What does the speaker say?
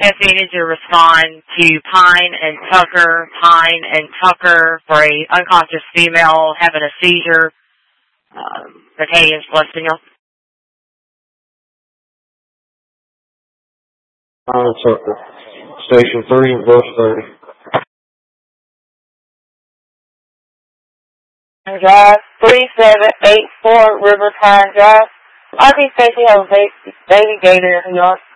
If needed to respond to Pine and Tucker for a unconscious female having a seizure. Acadian Celestial. Tucker. Station 3, verse 30. Drive 3784 River Pine Drive. RP Station has Baby Gator, New York.